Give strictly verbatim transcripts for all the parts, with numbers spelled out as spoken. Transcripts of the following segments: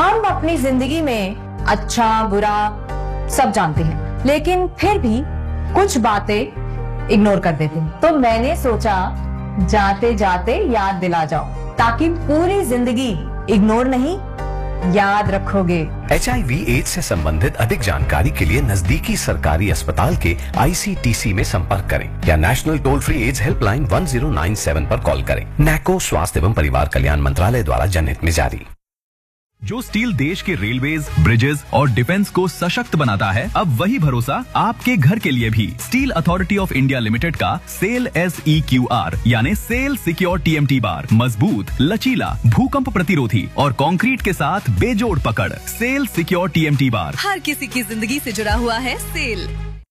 हम अपनी जिंदगी में अच्छा बुरा सब जानते हैं, लेकिन फिर भी कुछ बातें इग्नोर कर देते हैं। तो मैंने सोचा जाते जाते याद दिला जाओ, ताकि पूरी जिंदगी इग्नोर नहीं याद रखोगे। एच आई वी एड्स से संबंधित अधिक जानकारी के लिए नजदीकी सरकारी अस्पताल के आई सी टी सी में संपर्क करें या national toll free ads helpline one zero nine seven पर कॉल करें। नैको स्वास्थ्य एवं परिवार कल्याण मंत्रालय द्वारा जनहित में जारी। जो स्टील देश के रेलवेज, ब्रिजेस और डिफेंस को सशक्त बनाता है, अब वही भरोसा आपके घर के लिए भी। Steel authority of India limited का cell S E Q R यानी cell secure T M T bar मजबूत, लचीला, भूकंप प्रतिरोधी और कंक्रीट के साथ बेजोड़ पकड़। Cell secure T M T bar हर किसी की जिंदगी से जुड़ा हुआ है। सेल।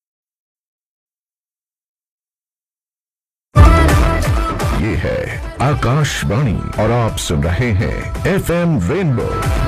ये है आकाशवाणी और आप सुन रहे हैं F M rainbow.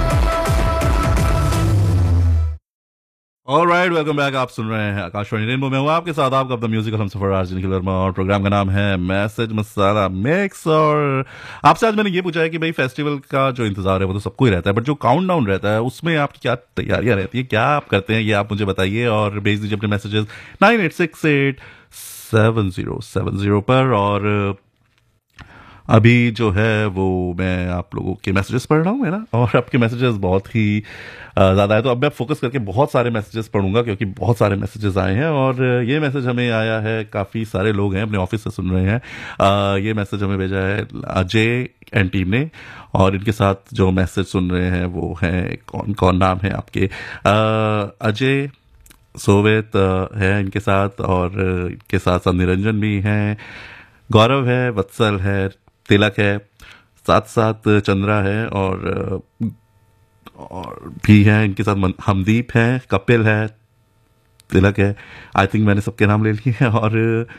Alright, welcome back. आप सुन रहे हैं आकाशवाणी रेनबो में हूं आपके साथ आपका अपना म्यूजिकल हमसफर आरजे निखिल वर्मा और प्रोग्राम का नाम है मैसेज मसाला मिक्स। और आपसे आज मैंने ये पूछा है कि भाई फेस्टिवल का जो इंतजार है वो तो सबको ही रहता है, बट जो काउंटडाउन रहता है उसमें आपकी क्या तैयारियां रहती है, क्या आप करते हैं, ये आप मुझे बताइए और भेज दीजिए अपने messages nine eight six eight seven zero seven zero पर। और अभी जो है वो मैं आप लोगों के मैसेजेस पढ़ रहा हूँ, है ना, और आपके मैसेजेस बहुत ही ज़्यादा है, तो अब मैं फोकस करके बहुत सारे मैसेजेस पढ़ूंगा क्योंकि बहुत सारे मैसेजेस आए हैं। और ये मैसेज हमें आया है, काफ़ी सारे लोग हैं अपने ऑफिस से सुन रहे हैं। आ, ये मैसेज हमें भेजा है अजय एंड टीम ने, और इनके साथ जो मैसेज सुन रहे हैं वो हैं, कौन कौन नाम है आपके? अजय, सोवेत है इनके साथ, और इनके साथ साथ निरंजन भी हैं, गौरव है, वत्सल है, तिलक है, साथ साथ चंद्रा है, और और भी है इनके साथ हमदीप है, कपिल है, तिलक है। आई थिंक मैंने सबके नाम ले लिए हैं। और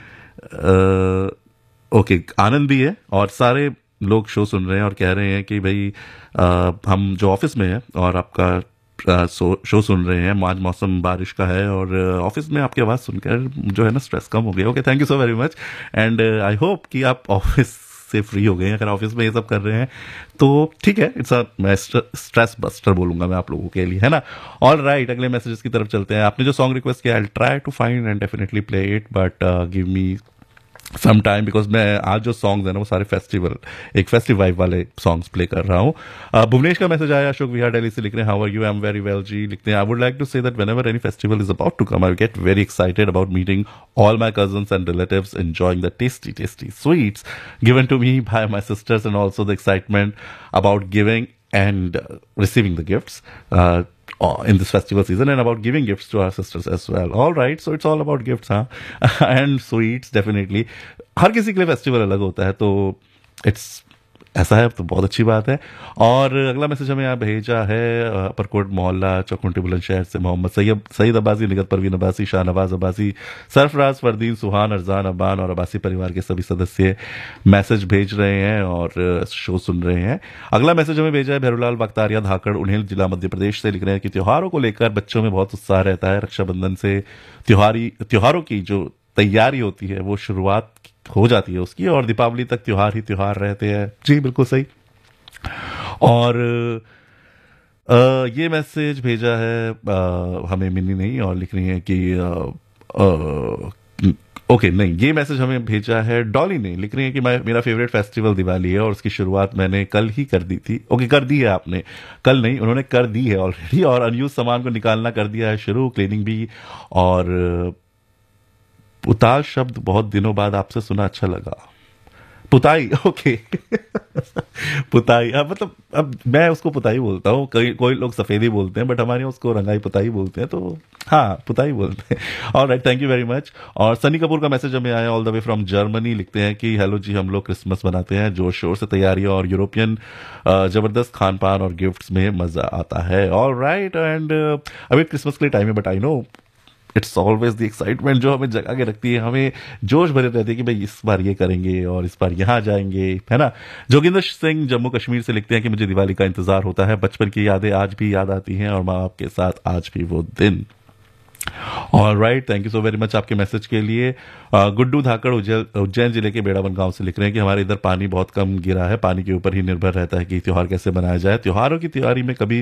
आ, ओके, आनंद भी है, और सारे लोग शो सुन रहे हैं और कह रहे हैं कि भाई आ, हम जो ऑफिस में हैं और आपका शो शो सुन रहे हैं, आज मौसम बारिश का है और ऑफिस में आपकी आवाज़ सुनकर जो है ना स्ट्रेस कम हो गया। Okay, thank you so very much, and I hope कि आप ऑफिस से फ्री हो गए हैं। अगर ऑफिस में ये सब कर रहे हैं तो ठीक है, इट्स अ मैं स्ट्रेस बस्टर बोलूंगा मैं आप लोगों के लिए, है ना। ऑल राइट, अगले मैसेजेस की तरफ चलते हैं। आपने जो सॉन्ग रिक्वेस्ट किया, I try to find and definitely play it, but give me some time, because मैं आज जो सॉन्ग्स हैं ना वो सारे फेस्टिवल, एक फेस्टिव वाइब वाले सॉन्ग्स प्ले कर रहा हूँ। uh, भुवनेश का मैसेज आया, अशोक विहार दिल्ली से लिख रहे हैं, how are you? I am very well जी। लिखते हैं, I would like to say that whenever any festival is about to come, I get very excited about meeting all my cousins and relatives, enjoying the tasty tasty sweets given to me by my sisters, and also the excitement about giving and uh, receiving the gifts uh, in this festival season, and about giving gifts to our sisters as well. All right, so it's all about gifts, huh? And sweets, definitely. हर किसी के लिए festival अलग होता है, तो it's ऐसा है तो बहुत अच्छी बात है। और अगला मैसेज हमें यहाँ भेजा है अपरकोट मोहल्ला चौकुंटी बुलंदशहर से मोहम्मद सैयद सईद अब्बासी, निगत परवीन अब्बासी, शाहनवाज अब्बासी, सरफराज, फरदीन, सुहान, अरजान, अब्बान और अब्बासी परिवार के सभी सदस्य मैसेज भेज रहे हैं और शो सुन रहे हैं। अगला मैसेज हमें भेजा है भैरूलाल बख्तारिया, धाकड़, उन्हेल जिला, मध्य प्रदेश से। लिख रहे हैं कि त्योहारों को लेकर बच्चों में बहुत उत्साह रहता है। रक्षाबंधन से त्योहारी त्योहारों की जो तैयारी होती है वो शुरुआत हो जाती है उसकी, और दीपावली तक त्योहार ही त्योहार रहते हैं। जी बिल्कुल सही। और आ, ये मैसेज भेजा है आ, हमें मिनी नहीं, और लिख रही है कि आ, आ, ओके नहीं, ये मैसेज हमें भेजा है डॉली ने। लिख रही है कि मेरा फेवरेट फेस्टिवल दिवाली है और उसकी शुरुआत मैंने कल ही कर दी थी। ओके, कर दी है आपने, कल नहीं, उन्होंने कर दी है ऑलरेडी, और अनयूज सामान को निकालना कर दिया है शुरू, क्लीनिंग भी। और पुताल शब्द बहुत दिनों बाद आपसे सुना, अच्छा लगा। पुताई, ओके पुताई, अब मतलब अब मैं उसको पुताई बोलता हूँ, कई कोई लोग सफेदी बोलते हैं, बट हमारे यहाँ उसको रंगाई पुताई बोलते हैं, तो हाँ पुताई बोलते हैं। और right, thank you very much. और सनी कपूर का मैसेज हमें आया all the way from Germany. लिखते हैं कि हेलो जी, हम लोग क्रिसमस मनाते हैं, जोर शोर से तैयारियां और यूरोपियन जबरदस्त खान पान और गिफ्ट्स में मजा आता है। ऑल राइट, एंड अभी क्रिसमस के लिए टाइम है, but I know it's always the excitement जो हमें जगा के रखती है, हमें जोश भरे रहती है कि भाई इस बार ये करेंगे और इस बार यहाँ जाएंगे, है ना। जोगिंदर सिंह जम्मू कश्मीर से लिखते हैं कि मुझे दिवाली का इंतजार होता है, बचपन की यादें आज भी याद आती हैं और माँ बाप के साथ आज भी वो दिन। All right, thank you so very much आपके मैसेज के लिए। गुड्डू धाकड़ उज्जैन जिले के बेड़ावन गांव से लिख रहे हैं कि हमारे इधर पानी बहुत कम गिरा है, पानी के ऊपर ही निर्भर रहता है कि त्योहार कैसे मनाया जाए। त्योहारों की तैयारी में कभी